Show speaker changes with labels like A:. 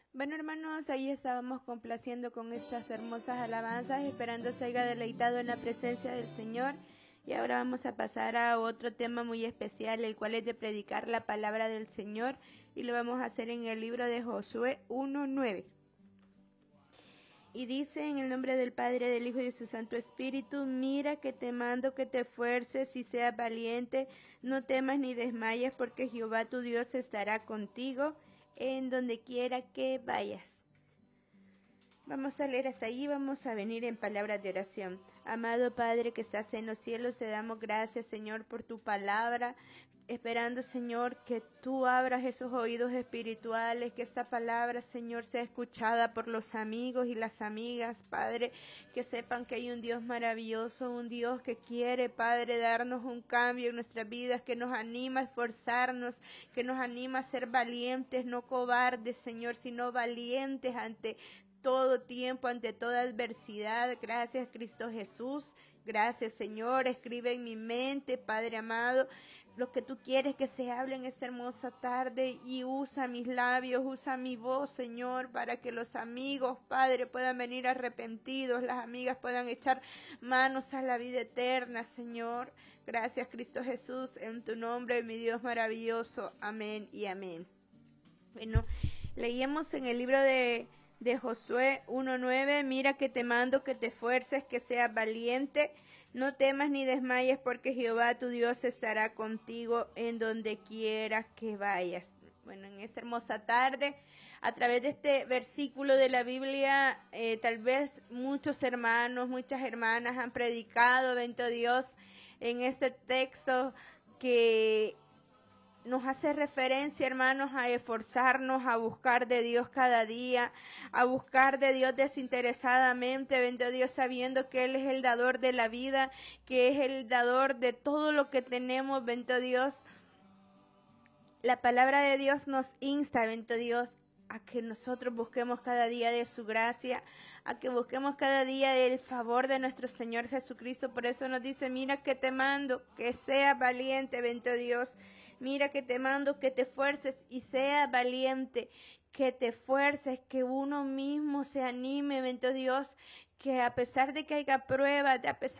A: Bueno, hermanos, ahí estábamos complaciendo con estas hermosas alabanzas, esperando se haya deleitado en la presencia del Señor. Y ahora vamos a pasar a otro tema muy especial, el cual es de predicar la palabra del Señor, y lo vamos a hacer en el libro de Josué 1:9. Y dice: en el nombre del Padre, del Hijo y de su Santo Espíritu, mira que te mando que te esfuerces y seas valiente, no temas ni desmayes, porque Jehová tu Dios estará contigo en donde quiera que vayas. Vamos a leer hasta ahí, vamos a venir en palabras de oración. Amado Padre que estás en los cielos, te damos gracias, Señor, por tu palabra, esperando, Señor, que tú abras esos oídos espirituales, que esta palabra, Señor, sea escuchada por los amigos y las amigas, Padre, que sepan que hay un Dios maravilloso, un Dios que quiere, Padre, darnos un cambio en nuestras vidas, que nos anima a esforzarnos, que nos anima a ser valientes, no cobardes, Señor, sino valientes ante todo tiempo, ante toda adversidad. Gracias, Cristo Jesús. Gracias, Señor. Escribe en mi mente, Padre amado, lo que tú quieres que se hable en esta hermosa tarde, y usa mis labios, usa mi voz, Señor, para que los amigos, Padre, puedan venir arrepentidos, las amigas puedan echar manos a la vida eterna, Señor. Gracias, Cristo Jesús, en tu nombre, mi Dios maravilloso. Amén y amén. Bueno, leíamos en el libro de Josué 1:9, mira que te mando que te esfuerces, que seas valiente, no temas ni desmayes, porque Jehová tu Dios estará contigo en donde quiera que vayas. Bueno, en esta hermosa tarde, a través de este versículo de la Biblia, tal vez muchos hermanos, muchas hermanas han predicado, bendito Dios, en este texto que nos hace referencia, hermanos, a esforzarnos, a buscar de Dios cada día, a buscar de Dios desinteresadamente, bendito Dios, sabiendo que Él es el dador de la vida, que es el dador de todo lo que tenemos, bendito Dios. La palabra de Dios nos insta, bendito Dios, a que nosotros busquemos cada día de su gracia, a que busquemos cada día el favor de nuestro Señor Jesucristo. Por eso nos dice: mira que te mando, que seas valiente, bendito Dios. Mira que te mando que te esfuerces y seas valiente, que te esfuerces, que uno mismo se anime, bendito Dios, que a pesar de que haya pruebas, a pesar